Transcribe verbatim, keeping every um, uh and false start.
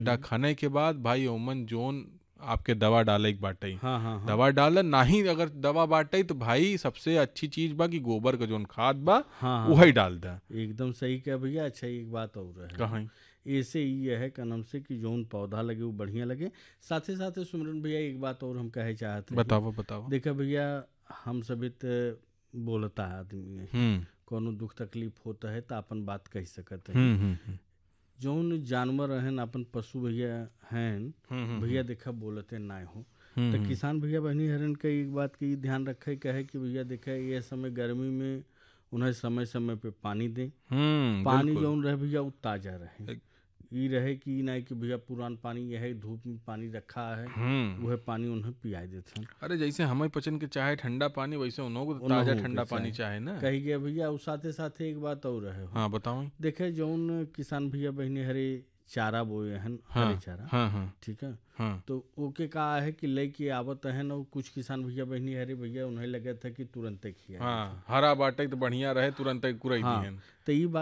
डा खाने के बाद भाई ओमन जोन आपके दवा डाले के बाटे, हाँ हाँ हाँ दवा डालन नाही, अगर दवा बाटे तो भाई सबसे अच्छी चीज बा कि गोबर का जोन खाद बा हाँ हाँ वही डाल दा। एकदम सही कह भैया। अच्छा एक बात और है कहाँ ऐसे ही है कनम से कि जौन पौधा लगे वो बढ़िया लगे। साथे साथे सुमरन भैया एक बात और हम कहे चाहते हैं, बताओ बताओ। देखा भैया हम सभी तो बोलता है आदमी है, हम्म कोनो दुख तकलीफ होता है तो अपन बात कह सकते हम्म हैं। हम्म हम्म, जौन जानवर हैं अपन पशु भैया हैं हम्म, हम्म, भैया देखा बोलते ना हो, हम्म, तो हम्म, किसान भैया बहनी हरन का एक बात की ध्यान रखे कहे कि भैया देखा ये समय गर्मी में उन्हें समय समय पे पानी दें। हम्म, पानी बिल्कुल। जौन रहे भैया वो ताज़ा रहे, एक- ई रहे कि नहीं कि भैया पुरान पानी यह है धूप में पानी रखा है हम्म वह पानी उन्हें पिया देते हैं। अरे जैसे हमें पचन के चाहे ठंडा पानी, वैसे उन्हों को तो उन्हों ताजा के ठंडा पानी चाहे चाहे ना। कही गया भैया। और साथे साथे एक बात और रहे हो, हाँ बताओ। देखे जौन किसान भैया बहनी हरे चारा बोए हैं, हाँ हरे चारा, हाँ हाँ ठीक है, हाँ तो ओके कहा है कि लेके आवत है ना, कुछ किसान भैया बहनी हरे भैया उन्हें लगे था कि तुरंत खिया। हाँ, हरा बाटे तो बढ़िया रहे, तुरंत कुरई हाँ दिहन। तो ये बात